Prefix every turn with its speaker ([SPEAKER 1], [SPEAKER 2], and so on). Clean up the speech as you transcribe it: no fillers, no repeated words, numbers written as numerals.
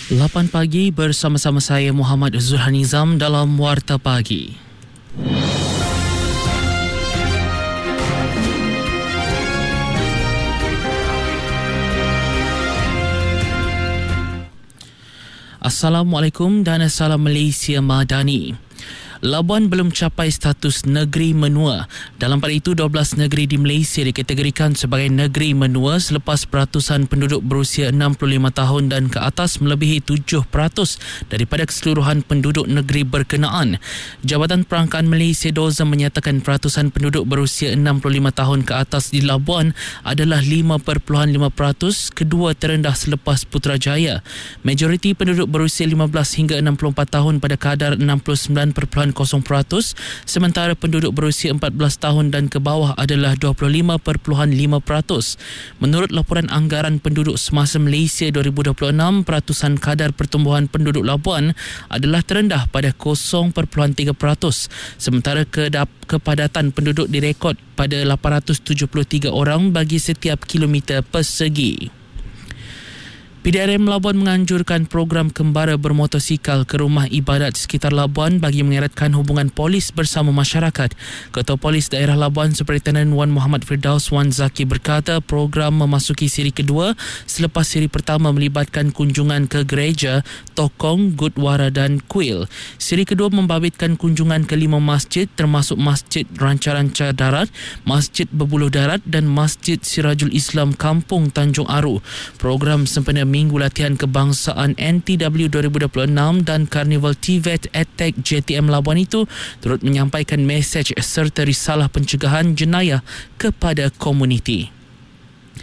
[SPEAKER 1] 8 pagi bersama-sama saya Muhammad Zulhanizam dalam Warta Pagi. Assalamualaikum dan Salam Malaysia Madani. Labuan belum capai status negeri menua. Dalam pada itu, 12 negeri di Malaysia dikategorikan sebagai negeri menua selepas peratusan penduduk berusia 65 tahun dan ke atas melebihi 7% daripada keseluruhan penduduk negeri berkenaan. Jabatan Perangkaan Malaysia DOZA menyatakan peratusan penduduk berusia 65 tahun ke atas di Labuan adalah 5.5%, kedua terendah selepas Putrajaya. Majoriti penduduk berusia 15 hingga 64 tahun pada kadar 69.0%, sementara penduduk berusia 14 tahun dan ke bawah adalah 25.5%. Menurut laporan anggaran penduduk semasa Malaysia 2026, peratusan kadar pertumbuhan penduduk Labuan adalah terendah pada 0.3%, sementara kepadatan penduduk direkod pada 873 orang bagi setiap kilometer persegi. PDRM Labuan menganjurkan program kembara bermotosikal ke rumah ibadat sekitar Labuan bagi mengeratkan hubungan polis bersama masyarakat. Ketua Polis Daerah Labuan Superintendent Wan Muhammad Firdaus Wan Zaki berkata program memasuki siri kedua selepas siri pertama melibatkan kunjungan ke gereja, tokong, gurdwara dan kuil. Siri kedua membabitkan kunjungan ke 5 masjid termasuk Masjid Ranca-Ranca Darat, Masjid Berbuluh Darat dan Masjid Sirajul Islam Kampung Tanjung Aru. Program sempena Minggu Latihan Kebangsaan NTW 2026 dan Karnival TVET EdTech JTM Labuan itu turut menyampaikan mesej serta risalah pencegahan jenayah kepada komuniti.